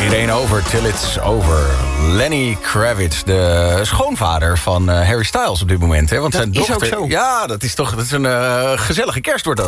It Ain't Over Till It's Over. Lenny Kravitz, de schoonvader van Harry Styles op dit moment. Hè? Want dat zijn dochter, is ook zo. Ja, dat is een gezellige kerst wordt dat.